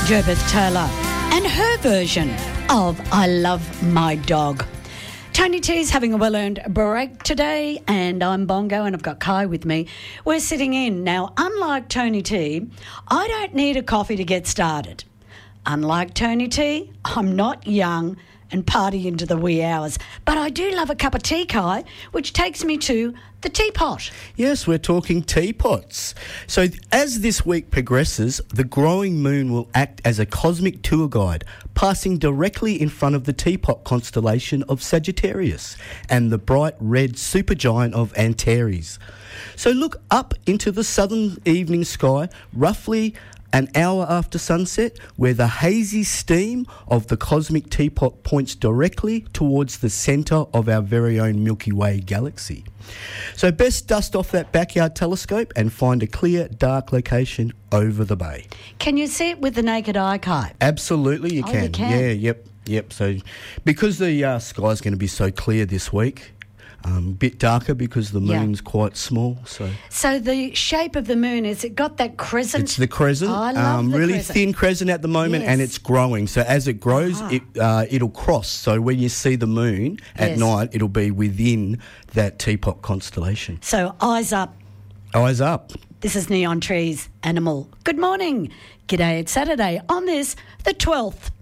Gerbeth Taylor and her version of I Love My Dog. Tony T's having a well-earned break today, and I'm Bongo, and I've got Kai with me. We're sitting in. Now, unlike Tony T, I don't need a coffee to get started. Unlike Tony T, I'm not young and party into the wee hours, but I do love a cup of tea, Kai, which takes me to the teapot. Yes, we're talking teapots. So as this week progresses, the growing moon will act as a cosmic tour guide, passing directly in front of the teapot constellation of Sagittarius and the bright red supergiant of Antares. So look up into the southern evening sky, roughly an hour after sunset, where the hazy steam of the cosmic teapot points directly towards the centre of our very own Milky Way galaxy. So best dust off that backyard telescope and find a clear, dark location over the bay. Can you see it with the naked eye, Kai? Absolutely, you can. You can? Yeah, yep. So because the sky's going to be so clear this week, a bit darker because the moon's quite small. So the shape of the moon, has it got that crescent? It's the crescent. I love the really crescent. thin crescent at the moment, Yes. and it's growing. So as it grows, it'll cross. So when you see the moon at night, it'll be within that teapot constellation. So eyes up. Eyes up. This is Neon Trees Animal. Good morning. G'day, it's Saturday on this, the 12th